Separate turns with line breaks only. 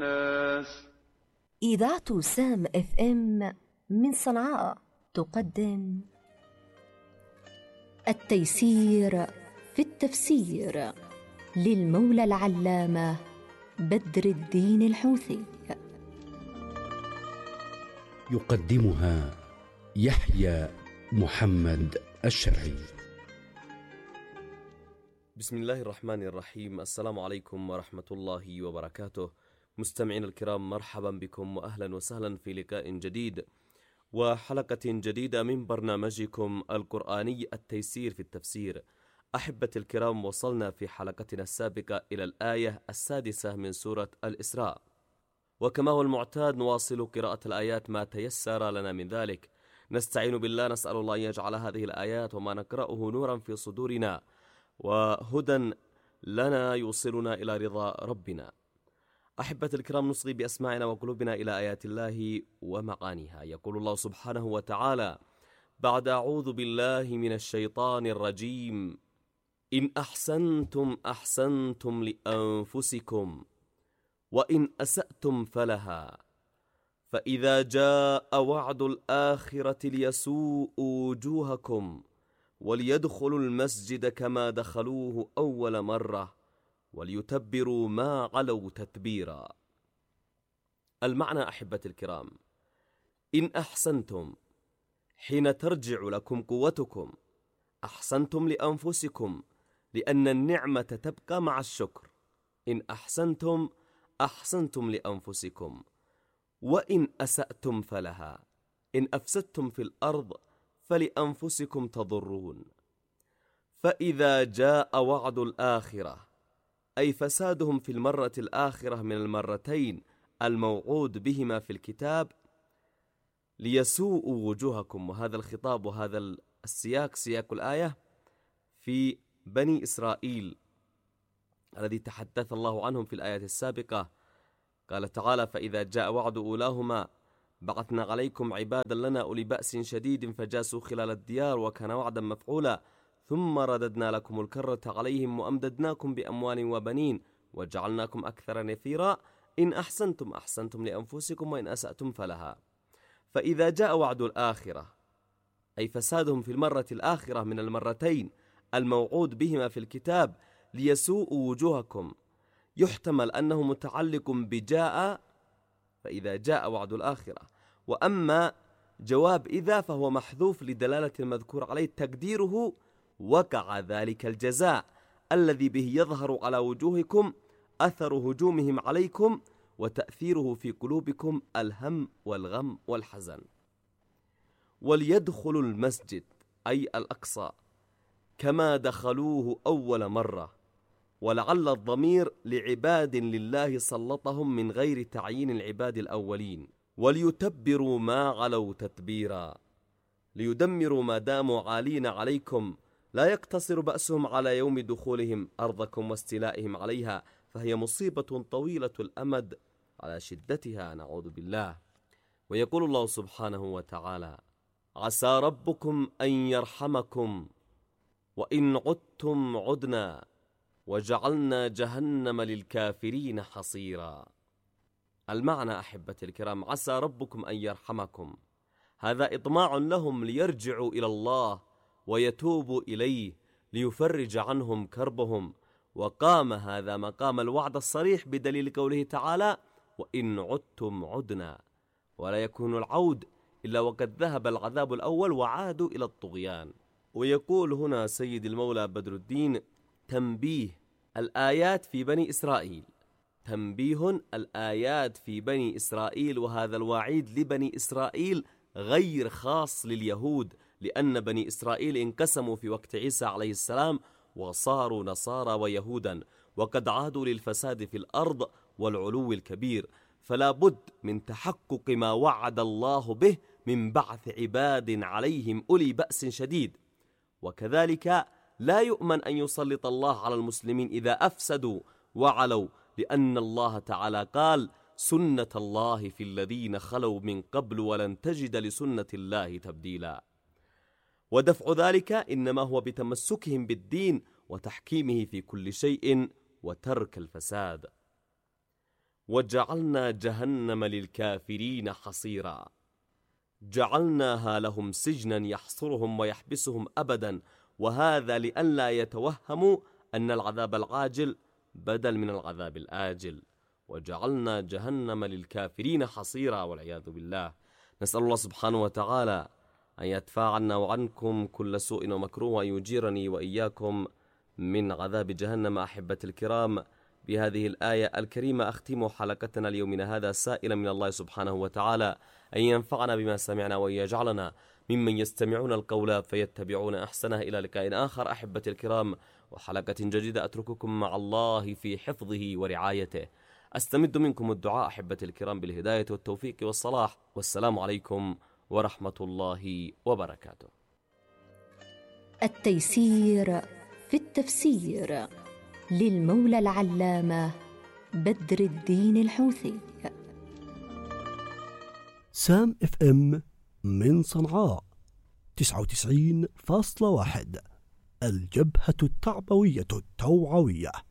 الناس.
إذاعة سام اف ام من صنعاء تقدم التيسير في التفسير للمولى العلامة بدر الدين الحوثي.
يقدمها يحيى محمد الشرعي.
بسم الله الرحمن الرحيم. السلام عليكم ورحمة الله وبركاته. مستمعين الكرام، مرحبا بكم وأهلا وسهلا في لقاء جديد وحلقة جديدة من برنامجكم القرآني التيسير في التفسير. أحبتي الكرام، وصلنا في حلقتنا السابقة إلى الآية 6 من سورة الإسراء، وكما هو المعتاد نواصل قراءة الآيات ما تيسر لنا من ذلك. نستعين بالله، نسأل الله أن يجعل هذه الآيات وما نقرأه نورا في صدورنا وهدى لنا يوصلنا إلى رضا ربنا. أحبتي الكرام، نصغي بأسماعنا وقلوبنا إلى آيات الله ومعانيها. يقول الله سبحانه وتعالى بعد أعوذ بالله من الشيطان الرجيم: إن أحسنتم أحسنتم لأنفسكم وإن أسأتم فلها، فإذا جاء وعد الآخرة ليسوءوا وجوهكم وليدخلوا المسجد كما دخلوه أول مرة وليتبروا ما علوا تتبيرا. المعنى أحبتي الكرام: إن أحسنتم حين ترجع لكم قوتكم، أحسنتم لأنفسكم لأن النعمة تبقى مع الشكر. إن أحسنتم أحسنتم لأنفسكم، وإن أسأتم فلها. إن أفسدتم في الأرض فلأنفسكم تضرون. فإذا جاء وعد الآخرة، أي فسادهم في المرة الآخرة من المرتين الموعود بهما في الكتاب، ليسوءوا وجوهكم. وهذا الخطاب وهذا السياق سياق الآية في بني إسرائيل الذي تحدث الله عنهم في الآية السابقة. قال تعالى: فإذا جاء وعد أولاهما بعثنا عليكم عبادا لنا أولي بأس شديد فجاسوا خلال الديار وكان وعدا مفعولا ثم رددنا لكم الكرة عليهم وأمددناكم بأموال وبنين وجعلناكم أكثر نفيرا. إن أحسنتم أحسنتم لأنفسكم وإن أسأتم فلها. فإذا جاء وعد الآخرة، أي فسادهم في المرة الآخرة من المرتين الموعود بهما في الكتاب، ليسوءوا وجوهكم، يحتمل أنه متعلق بجاء، فإذا جاء وعد الآخرة. وأما جواب إذا فهو محذوف لدلالة المذكور عليه، تقديره: وقع ذلك الجزاء الذي به يظهر على وجوهكم أثر هجومهم عليكم وتأثيره في قلوبكم الهم والغم والحزن. وليدخلوا المسجد، أي الأقصى، كما دخلوه أول مرة، ولعل الضمير لعباد لله سلطهم من غير تعيين العباد الأولين. وليتبروا ما علوا تتبيرا، ليدمروا ما داموا عالين عليكم. لا يقتصر بأسهم على يوم دخولهم أرضكم واستيلائهم عليها، فهي مصيبة طويلة الأمد على شدتها، نعوذ بالله. ويقول الله سبحانه وتعالى: عسى ربكم أن يرحمكم وإن عدتم عدنا وجعلنا جهنم للكافرين حصيرا. المعنى أحبتي الكرام: عسى ربكم أن يرحمكم، هذا إطماع لهم ليرجعوا إلى الله ويتوبوا إليه ليفرج عنهم كربهم. وقام هذا مقام الوعد الصريح بدليل قوله تعالى: وإن عدتم عدنا، ولا يكون العود إلا وقد ذهب العذاب الأول وعادوا إلى الطغيان. ويقول هنا سيد المولى بدر الدين: تنبيه الآيات في بني إسرائيل. تنبيه الآيات في بني إسرائيل، وهذا الوعيد لبني إسرائيل غير خاص لليهود، لأن بني إسرائيل انقسموا في وقت عيسى عليه السلام وصاروا نصارى ويهودا، وقد عادوا للفساد في الأرض والعلو الكبير. فلا بد من تحقق ما وعد الله به من بعث عباد عليهم أولي بأس شديد. وكذلك لا يؤمن أن يسلط الله على المسلمين إذا أفسدوا وعلوا، لأن الله تعالى قال: سنة الله في الذين خلوا من قبل ولن تجد لسنة الله تبديلا. ودفع ذلك إنما هو بتمسكهم بالدين وتحكيمه في كل شيء وترك الفساد. وجعلنا جهنم للكافرين حصيرا. جعلناها لهم سجنا يحصرهم ويحبسهم أبدا، وهذا لئلا يتوهموا أن العذاب العاجل بدل من العذاب الآجل. وجعلنا جهنم للكافرين حصيرا والعياذ بالله. نسأل الله سبحانه وتعالى أن يدفع عنا وعنكم كل سوء ومكروه، وأن يجيرني وإياكم من عذاب جهنم. أحبة الكرام، بهذه الآية الكريمة أختم حلقتنا اليومنا هذا، سائلا من الله سبحانه وتعالى أن ينفعنا بما سمعنا وأن يجعلنا ممن يستمعون القول فيتبعون أحسنه. إلى لقاء آخر أحبة الكرام، وحلقة جديدة أترككم مع الله في حفظه ورعايته. أستمد منكم الدعاء أحبة الكرام بالهداية والتوفيق والصلاح، والسلام عليكم ورحمة الله وبركاته.
التيسير في التفسير للمولى العلامة بدر الدين الحوثي.
سام FM من صنعاء 99.1، الجبهة التعبوية التوعوية.